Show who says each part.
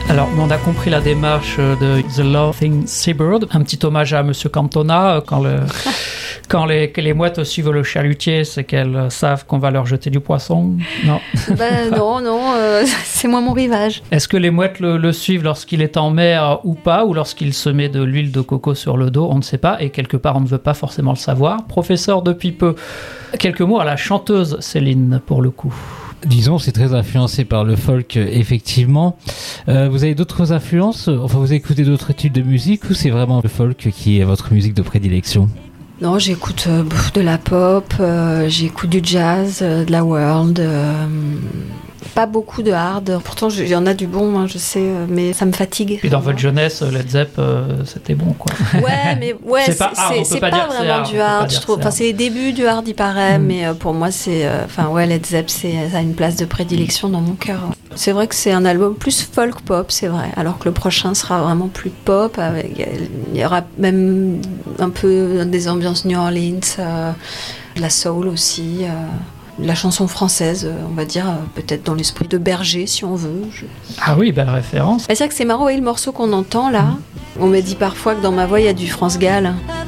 Speaker 1: Alors, on a compris la démarche de The Laughing Seabird, un petit hommage à Monsieur Cantona, quand les mouettes suivent le chalutier, c'est qu'elles savent qu'on va leur jeter du poisson. Non.
Speaker 2: Non, c'est moins mon rivage.
Speaker 1: Est-ce que les mouettes le suivent lorsqu'il est en mer ou pas, ou lorsqu'il se met de l'huile de coco sur le dos? On ne sait pas, et quelque part on ne veut pas forcément le savoir. Professeur depuis peu, quelques mots à la chanteuse Céline, pour le coup.
Speaker 3: Disons, c'est très influencé par le folk, effectivement. Vous avez d'autres influences? Enfin, vous écoutez d'autres types de musique, ou c'est vraiment le folk qui est votre musique de prédilection?
Speaker 2: Non, j'écoute de la pop, j'écoute du jazz, de la world, pas beaucoup de hard. Pourtant, il y en a du bon, je sais, mais ça me fatigue.
Speaker 1: Puis dans votre jeunesse, Led Zepp, c'était bon, quoi.
Speaker 2: Ouais, mais
Speaker 1: c'est pas
Speaker 2: vraiment du hard, je trouve. Enfin, c'est les débuts du hard, il paraît, mais pour moi, Led Zepp, ça a une place de prédilection dans mon cœur. C'est vrai que c'est un album plus folk pop, c'est vrai, alors que le prochain sera vraiment plus pop. Il y aura même un peu des ambiances New Orleans, de la soul aussi, de la chanson française, on va dire, peut-être dans l'esprit de Berger, si on veut.
Speaker 1: Ah oui, belle référence.
Speaker 2: C'est vrai que c'est marrant, le morceau qu'on entend là, on me dit parfois que dans ma voix, il y a du France Gall.